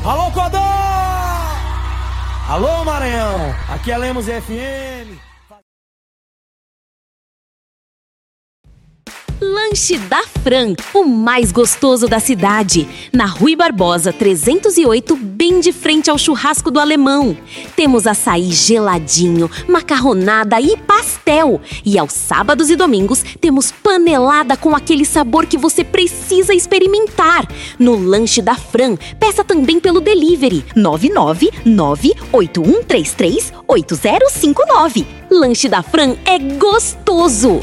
Alô, Codó! Alô, Maranhão! Aqui é Lemos FM. Lanche da Fran, o mais gostoso da cidade. Na Rui Barbosa 308, bem de frente ao churrasco do Alemão. Temos açaí geladinho, macarronada e pastel. E aos sábados e domingos temos panelada com aquele sabor que você precisa experimentar. No Lanche da Fran, peça também pelo delivery 99981338059. Lanche da Fran é gostoso.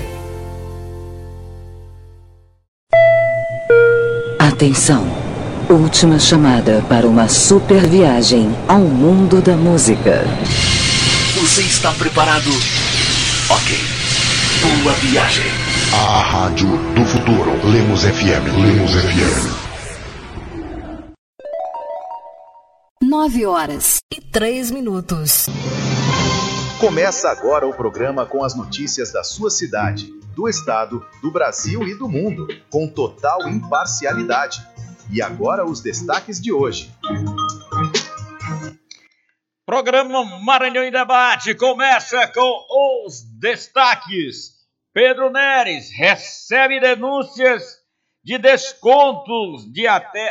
Atenção! Última chamada para uma super viagem ao mundo da música. Você está preparado? Ok. Boa viagem. A rádio do futuro. Lemos FM. Lemos FM. 9h03. Começa agora o programa com as notícias da sua cidade, do estado, do Brasil e do mundo, com total imparcialidade. E agora os destaques de hoje. Programa Maranhão em Debate começa com os destaques. Pedro Neres recebe denúncias de descontos de até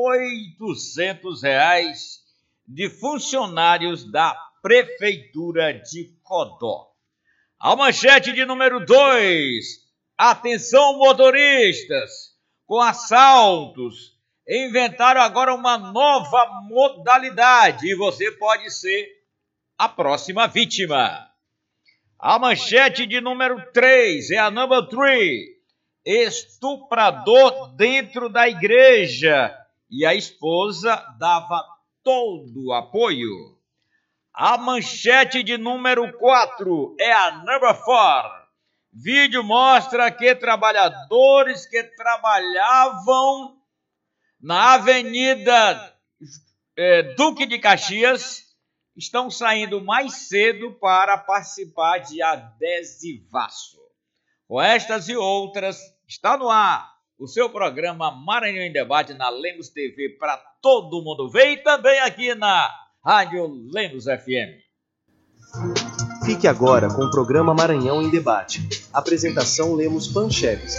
R$ 800 de funcionários da Prefeitura de Codó. A manchete de número 2. Atenção, motoristas. Com assaltos, inventaram agora uma nova modalidade e você pode ser a próxima vítima. A manchete de número 3 é a number 3. Estuprador dentro da igreja e a esposa dava todo o apoio. A manchete de número 4 é a number 4. Vídeo mostra que trabalhadores que trabalhavam na Avenida Duque de Caxias estão saindo mais cedo para participar de adesivaço. Com estas e outras, está no ar o seu programa Maranhão em Debate na Lemos TV para todo mundo ver e também aqui na Rádio Lemos FM. Fique agora com o programa Maranhão em Debate. Apresentação Lemos Pancheves.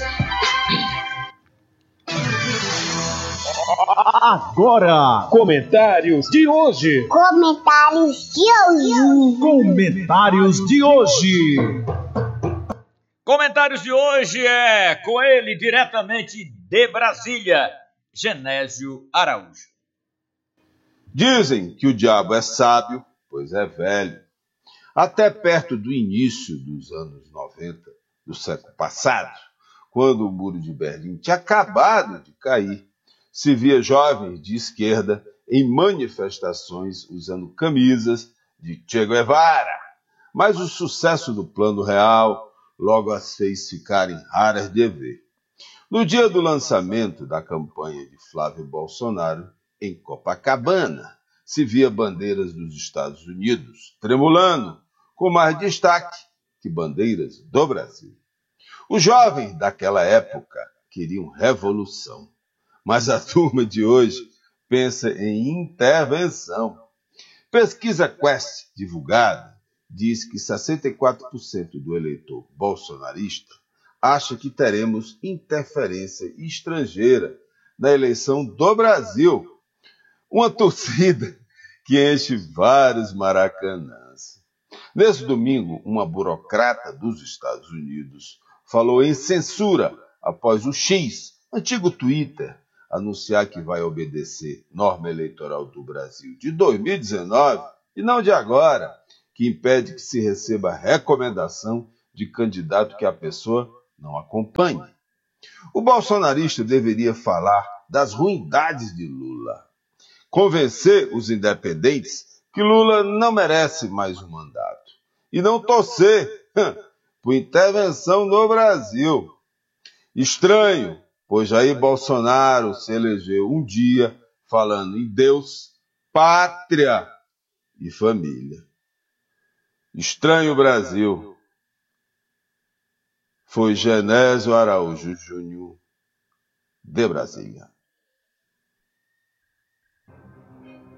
Agora, comentários de hoje. Comentários de hoje é com ele diretamente de Brasília, Genésio Araújo. Dizem que o diabo é sábio, pois é velho. Até perto do início dos anos 90 do século passado, quando o Muro de Berlim tinha acabado de cair, se via jovens de esquerda em manifestações usando camisas de Che Guevara. Mas o sucesso do Plano Real logo as fez ficarem raras de ver. No dia do lançamento da campanha de Flávio Bolsonaro, em Copacabana, se via bandeiras dos Estados Unidos tremulando, com mais destaque que bandeiras do Brasil. Os jovens daquela época queriam revolução, mas a turma de hoje pensa em intervenção. Pesquisa Quest, divulgada, diz que 64% do eleitor bolsonarista acha que teremos interferência estrangeira na eleição do Brasil. Uma torcida que enche vários maracanãs. Nesse domingo, uma burocrata dos Estados Unidos falou em censura após o X, antigo Twitter, anunciar que vai obedecer norma eleitoral do Brasil de 2019 e não de agora, que impede que se receba recomendação de candidato que a pessoa não acompanhe. O bolsonarista deveria falar das ruindades de Lula, convencer os independentes que Lula não merece mais um mandato e não torcer por intervenção no Brasil. Estranho, pois Jair Bolsonaro se elegeu um dia falando em Deus, pátria e família. Estranho Brasil. Foi Genésio Araújo Júnior, de Brasília.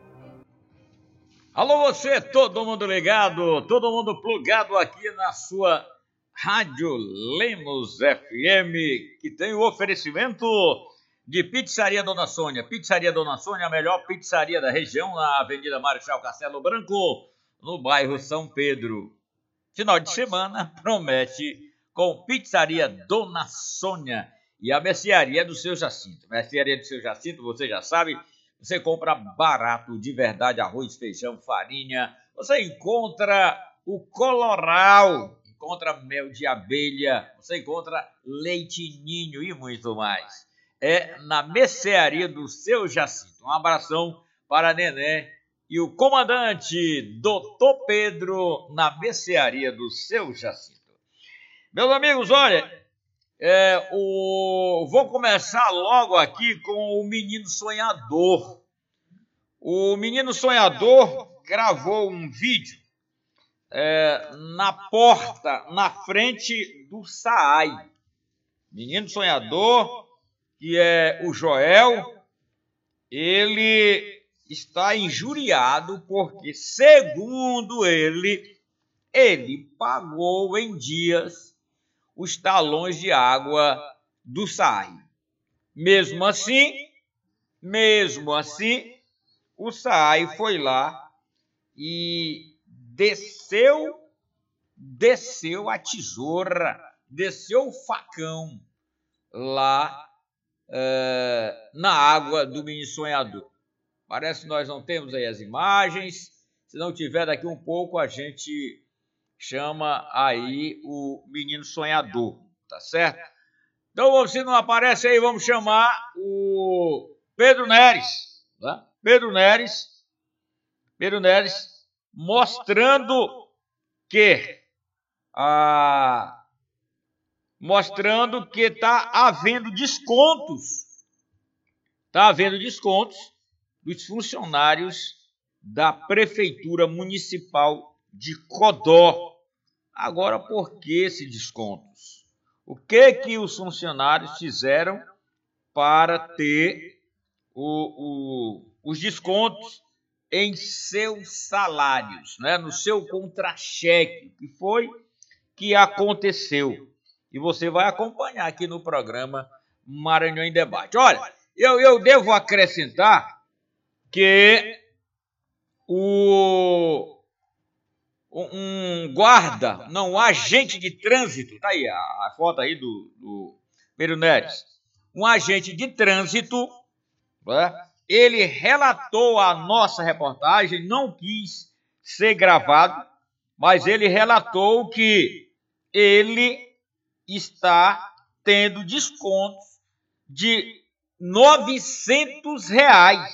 Alô você, todo mundo ligado, todo mundo plugado aqui na sua Rádio Lemos FM, que tem o oferecimento de Pizzaria Dona Sônia. Pizzaria Dona Sônia, a melhor pizzaria da região, na Avenida Marechal Castelo Branco, no bairro São Pedro. Final de semana promete com Pizzaria Dona Sônia e a mercearia do Seu Jacinto. Mercearia do Seu Jacinto, você já sabe, você compra barato, de verdade, arroz, feijão, farinha. Você encontra o Coloral, encontra mel de abelha, você encontra leite ninho e muito mais. É na mercearia do Seu Jacinto. Um abração para a Nené e o comandante Dr. Pedro na mercearia do Seu Jacinto. Meus amigos, olha, vou começar logo aqui com o Menino Sonhador. O Menino Sonhador gravou um vídeo na porta, na frente do SAAI. Menino Sonhador, que é o Joel, ele está injuriado porque, segundo ele pagou em dias os talões de água do SAAI. Mesmo assim, o SAAI foi lá e desceu a tesoura, desceu o facão lá na água do Menino Sonhador. Parece que nós não temos aí as imagens. Se não tiver, daqui um pouco a gente chama aí o Menino Sonhador, tá certo? Então, se não aparece aí, vamos chamar o Pedro Neres, tá? Pedro Neres, mostrando que está havendo descontos, dos funcionários da Prefeitura Municipal de Codó. Agora, por que esses descontos? O que os funcionários fizeram para ter os descontos em seus salários, né? No seu contra-cheque? Que foi que aconteceu? E você vai acompanhar aqui no programa Maranhão em Debate. Olha, eu devo acrescentar que um agente de trânsito, tá aí a foto aí do Pedro Neres, um agente de trânsito, né, ele relatou a nossa reportagem, não quis ser gravado, mas ele relatou que ele está tendo descontos de R$900,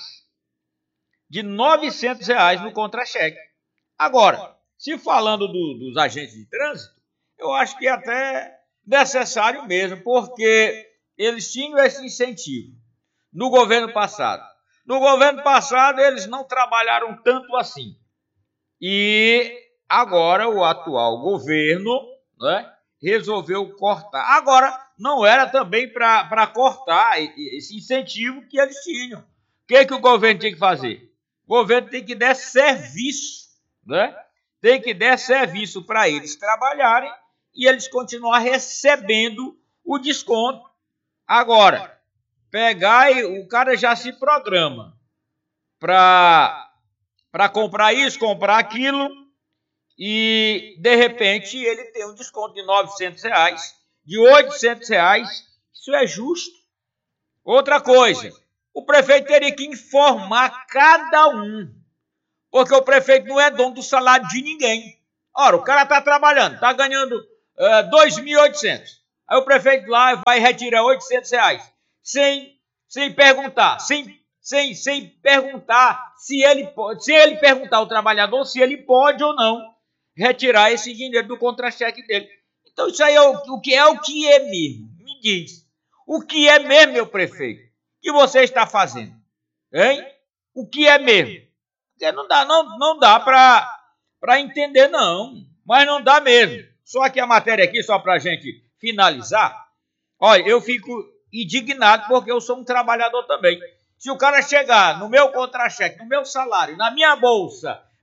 no contra-cheque. Agora, se falando dos agentes de trânsito, eu acho que é até necessário mesmo, porque eles tinham esse incentivo no governo passado. No governo passado, eles não trabalharam tanto assim. E agora o atual governo, né, resolveu cortar. Agora, não era também para cortar esse incentivo que eles tinham. O que o governo tinha que fazer? O governo tem que dar serviço, né? Tem que dar serviço para eles trabalharem e eles continuar recebendo o desconto. Agora, pegar e o cara já se programa para comprar isso, comprar aquilo, e de repente ele tem um desconto de R$900, de R$800. Isso é justo? Outra coisa, o prefeito teria que informar cada um, porque o prefeito não é dono do salário de ninguém. Ora, o cara está trabalhando, está ganhando R$2.800. Aí o prefeito lá vai retirar R$800 sem perguntar, sem perguntar se ele pode, sem ele perguntar ao trabalhador se ele pode ou não retirar esse dinheiro do contra-cheque dele. Então isso aí é o que é mesmo. Me diz, o que é mesmo, meu prefeito, que você está fazendo? Hein? O que é mesmo? Porque não dá para entender, não. Mas não dá mesmo. Só que a matéria aqui, só para a gente finalizar. Olha, eu fico indignado porque eu sou um trabalhador também. Se o cara chegar no meu contra-cheque, no meu salário, na minha bolsa,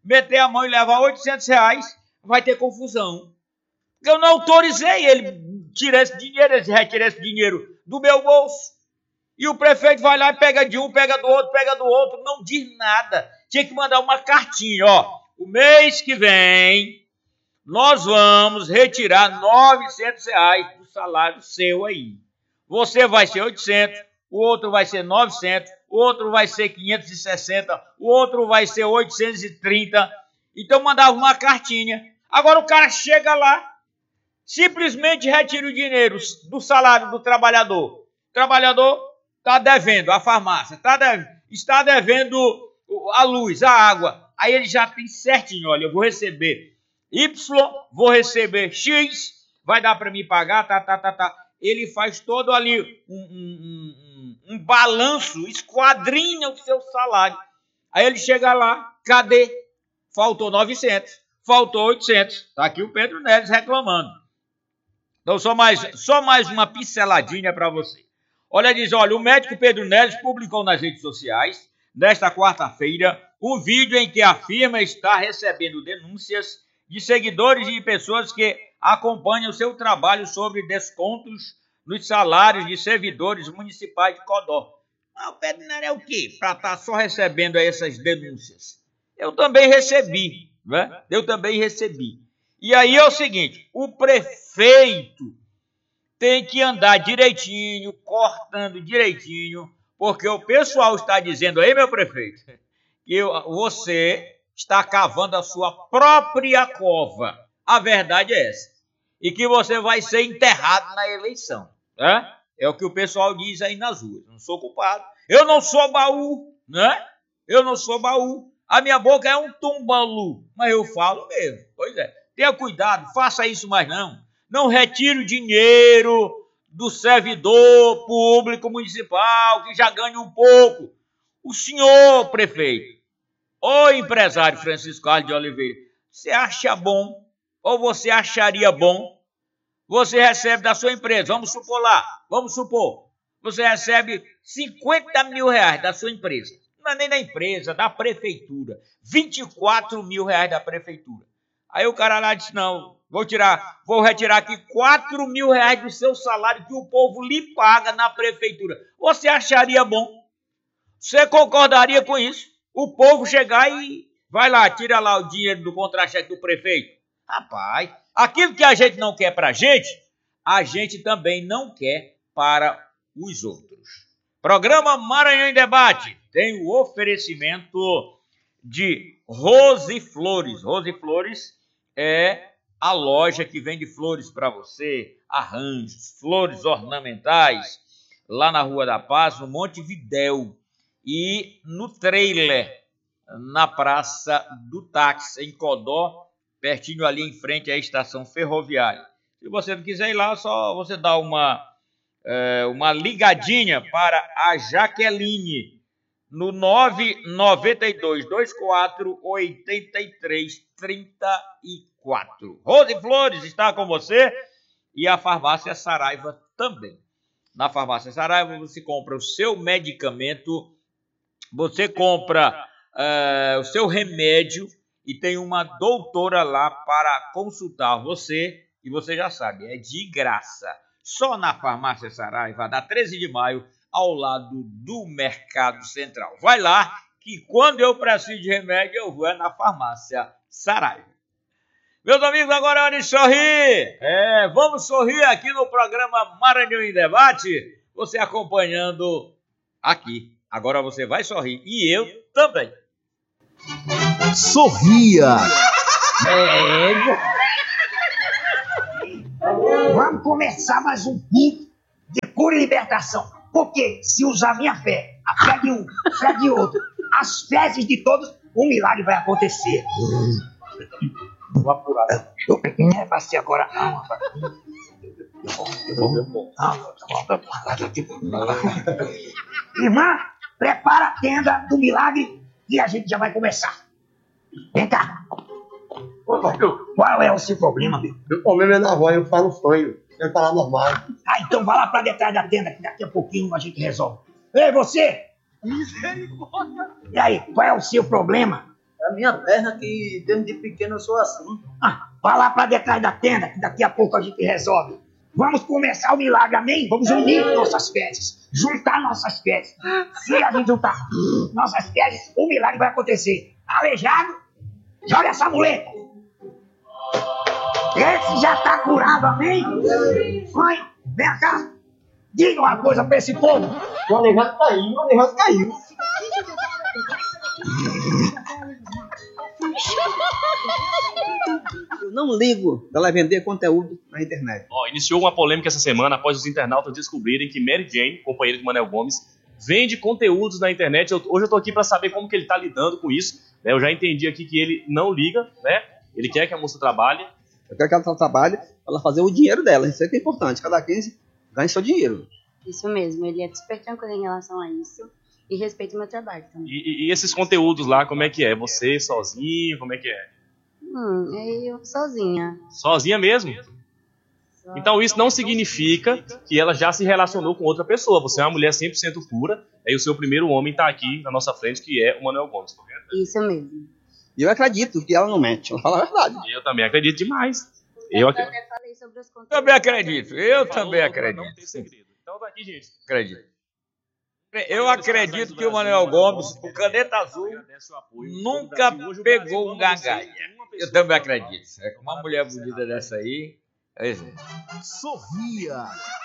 meter a mão e levar R$800, vai ter confusão. Eu não autorizei ele tirar esse dinheiro, ele retirar esse dinheiro do meu bolso. E o prefeito vai lá e pega de um, pega do outro, não diz nada. Tinha que mandar uma cartinha, ó. O mês que vem, nós vamos retirar R$900 do salário seu aí. Você vai ser 800, o outro vai ser 900, o outro vai ser 560, o outro vai ser 830. Então mandava uma cartinha. Agora o cara chega lá, simplesmente retira o dinheiro do salário do trabalhador. O trabalhador está devendo a farmácia, está devendo a luz, a água. Aí ele já tem certinho, olha, eu vou receber Y, vou receber X, vai dar para mim pagar, tá. Ele faz todo ali um balanço, esquadrinha o seu salário. Aí ele chega lá, cadê? Faltou 900, faltou 800. Tá aqui o Pedro Neves reclamando. Então só mais uma pinceladinha para você. Olha, o médico Pedro Neves publicou nas redes sociais, nesta quarta-feira, um vídeo em que afirma estar recebendo denúncias de seguidores e de pessoas que acompanham o seu trabalho sobre descontos nos salários de servidores municipais de Codó. O Pedro Neves é o quê? Para estar só recebendo essas denúncias. Eu também recebi, né? E aí é o seguinte, o prefeito tem que andar direitinho, cortando direitinho, porque o pessoal está dizendo aí, meu prefeito, que você está cavando a sua própria cova. A verdade é essa. E que você vai ser enterrado na eleição. Né? É o que o pessoal diz aí nas ruas. Não sou culpado. Eu não sou baú, né? Eu não sou baú. A minha boca é um tumbalu, mas eu falo mesmo. Pois é. Tenha cuidado, faça isso mais não. Não retire o dinheiro do servidor público municipal, que já ganha um pouco. O senhor prefeito, ou empresário Francisco Carlos de Oliveira, você acha bom, ou você acharia bom, você recebe da sua empresa, vamos supor, você recebe R$50 mil da sua empresa. Não é nem da empresa, da prefeitura. R$24 mil da prefeitura. Aí o cara lá disse, não, vou retirar aqui R$4 mil do seu salário que o povo lhe paga na prefeitura. Você acharia bom? Você concordaria com isso? O povo chegar e vai lá, tira lá o dinheiro do contra-cheque do prefeito. Rapaz, aquilo que a gente não quer pra gente, a gente também não quer para os outros. Programa Maranhão em Debate tem o oferecimento de Rose Flores. Rose Flores é a loja que vende flores para você, arranjos, flores ornamentais, lá na Rua da Paz, no Montevidéu, e no trailer, na Praça do Táxi, em Codó, pertinho ali em frente à estação ferroviária. Se você não quiser ir lá, só você dá uma ligadinha para a Jaqueline, no 992248334. Rose Flores está com você e a Farmácia Saraiva também. Na Farmácia Saraiva você compra o seu medicamento, você compra o seu remédio e tem uma doutora lá para consultar você e você já sabe, é de graça. Só na Farmácia Saraiva, da 13 de maio, ao lado do Mercado Central. Vai lá, que quando eu preciso de remédio, eu vou na Farmácia Saraiva. Meus amigos, agora é hora de sorrir. Vamos sorrir aqui no programa Maranhão em Debate. Você acompanhando aqui. Agora você vai sorrir. E eu também. Sorria. Vamos começar mais um culto de cura e libertação. Porque se usar minha fé, a fé de um, a fé de outro, as fezes de todos, um milagre vai acontecer. Vou apurar. Não é pra ser agora, não, rapaz. Irmã, prepara a tenda do milagre e a gente já vai começar. Vem cá. Qual é o seu problema, meu? Meu problema é na voz, eu falo sonho. Eu falar normal. Então vai lá pra detrás da tenda, que daqui a pouquinho a gente resolve. Ei, você! E aí, qual é o seu problema? A minha perna que desde pequeno eu sou assim. Vai lá pra detrás da tenda, que daqui a pouco a gente resolve. Vamos começar o milagre, amém? Vamos unir nossas fezes, juntar nossas fezes. Se a gente juntar nossas fezes, o milagre vai acontecer. Aleijado, joga essa muleta. Esse já tá curado, amém? Mãe, vem cá. Diga uma coisa pra esse povo. O aleijado caiu. Eu não ligo dela vender conteúdo na internet. Iniciou uma polêmica essa semana após os internautas descobrirem que Mary Jane, companheira de Manuel Gomes, vende conteúdos na internet. Hoje eu tô aqui para saber como que ele tá lidando com isso. Né? Eu já entendi aqui que ele não liga, né? Ele quer que a moça trabalhe. Eu quero que ela trabalhe para ela fazer o dinheiro dela. Isso é que é importante. Cada 15 ganha seu dinheiro. Isso mesmo. Ele é super tranquilo em relação a isso. E respeita o meu trabalho também. E esses conteúdos lá, como é que é? Você sozinho, como é que é? Eu sozinha. Sozinha mesmo? Então isso não significa que ela já se relacionou com outra pessoa. Você é uma mulher 100% pura. E o seu primeiro homem está aqui na nossa frente, que é o Manuel Gomes, correto? Isso mesmo. E eu acredito que ela não mente. Ela fala a verdade. Eu também acredito demais. Eu até falei sobre os conteúdos. Também acredito. Eu também acredito. Não tem segredo. Então tá aqui, gente. Acredito. Eu acredito que o Manuel Gomes, o Caneta Azul, nunca pegou um gangaia. Eu também acredito. É com uma mulher bonita dessa aí. Sorria.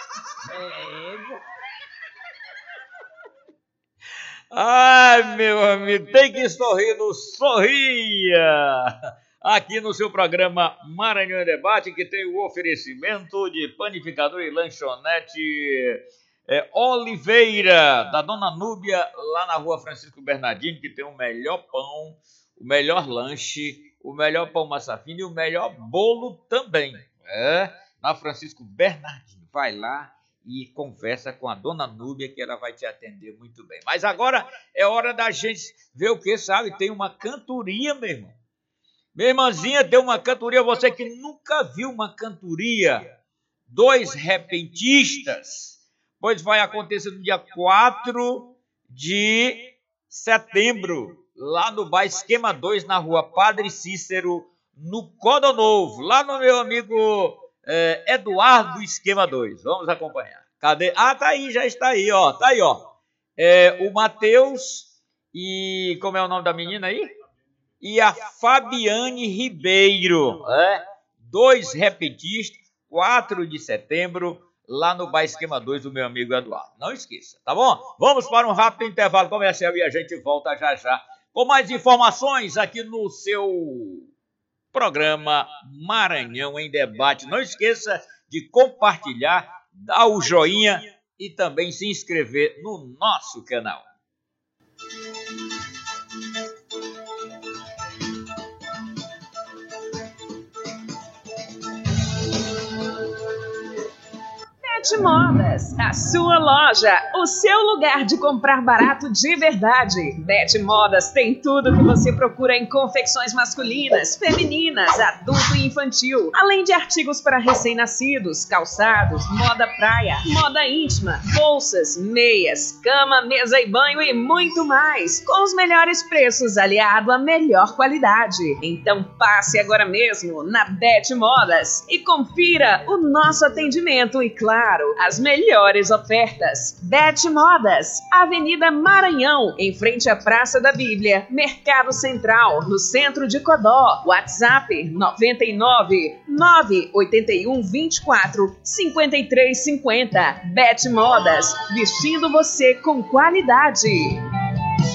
Ai, meu amigo, tem que sorrir no Sorria. Aqui no seu programa Maranhão em Debate, que tem o oferecimento de panificador e lanchonete Oliveira, da Dona Núbia, lá na rua Francisco Bernardino, que tem o melhor pão, o melhor lanche, o melhor pão massa fina e o melhor bolo também. Na Francisco Bernardino. Vai lá e conversa com a Dona Núbia, que ela vai te atender muito bem. Mas agora é hora da gente ver o que, sabe? Tem uma cantoria, meu irmão. Minha irmãzinha, tem uma cantoria. Você que nunca viu uma cantoria, 2 repentistas, pois vai acontecer no dia 4 de setembro, lá no bar Esquema 2, na rua Padre Cícero, no Codo Novo, lá no meu amigo Eduardo Esquema 2. Vamos acompanhar. Cadê? Tá aí, já está aí, ó. Tá aí, ó. O Matheus e... Como é o nome da menina aí? E a Fabiane Ribeiro. 2 repentistas, 4 de setembro, lá no bar Esquema 2 do meu amigo Eduardo. Não esqueça, tá bom? Vamos para um rápido intervalo comercial e a gente volta já já com mais informações aqui no seu programa Maranhão em Debate. Não esqueça de compartilhar, dar o joinha e também se inscrever no nosso canal. Bet Modas, a sua loja, o seu lugar de comprar barato de verdade. Bet Modas tem tudo que você procura em confecções masculinas, femininas, adulto e infantil, além de artigos para recém-nascidos, calçados, moda praia, moda íntima, bolsas, meias, cama, mesa e banho e muito mais, com os melhores preços aliado à melhor qualidade. Então passe agora mesmo na Bet Modas e confira o nosso atendimento e, claro, as melhores ofertas. Bet Modas, Avenida Maranhão, em frente à Praça da Bíblia, Mercado Central, no centro de Codó. WhatsApp 99 981 24 53 50. Bet Modas, vestindo você com qualidade.